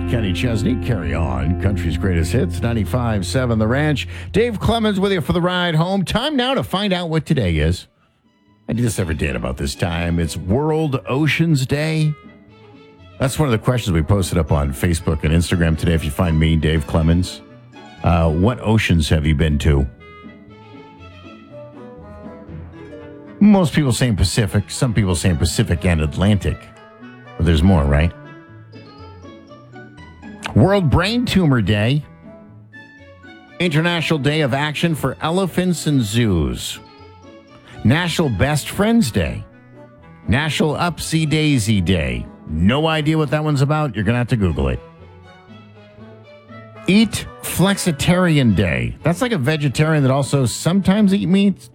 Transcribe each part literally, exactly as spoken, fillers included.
Kenny Chesney, Carry On, country's greatest hits, ninety-five point seven The Ranch. Dave Clemens with you for the ride home. Time now to find out what today is. I do this every day at about this time. It's World Oceans Day. That's one of the questions we posted up on Facebook and Instagram today. If you find me, Dave Clemens, uh, what oceans have you been to? Most people saying Pacific. Some people saying Pacific and Atlantic. But there's more, right? World Brain Tumor Day. International Day of Action for Elephants and Zoos. National Best Friends Day. National Upsy Daisy Day. No idea what that one's about. You're going to have to Google it. Eat Flexitarian Day. That's like a vegetarian that also sometimes eat meat.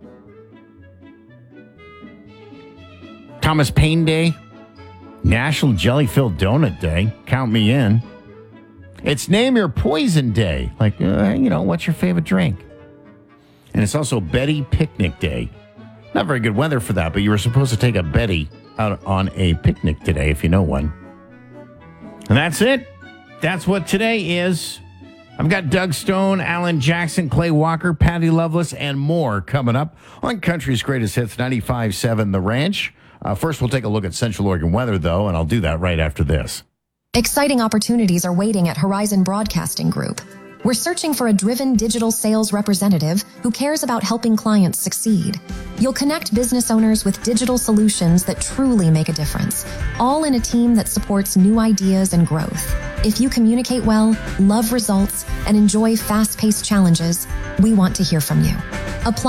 Thomas Paine Day. National Jelly-Filled Donut Day. Count me in. It's Name Your Poison Day. Like, uh, you know, what's your favorite drink? And it's also Betty Picnic Day. Not very good weather for that, but you were supposed to take a Betty out on a picnic today, if you know one. And that's it. That's what today is. I've got Doug Stone, Alan Jackson, Clay Walker, Patty Loveless, and more coming up on Country's Greatest Hits, ninety-five point seven The Ranch. Uh, first, we'll take a look at Central Oregon weather, though, and I'll do that right after this. Exciting opportunities are waiting at Horizon Broadcasting Group. We're searching for a driven digital sales representative who cares about helping clients succeed. You'll connect business owners with digital solutions that truly make a difference, all in a team that supports new ideas and growth. If you communicate well, love results, and enjoy fast-paced challenges, we want to hear from you. Apply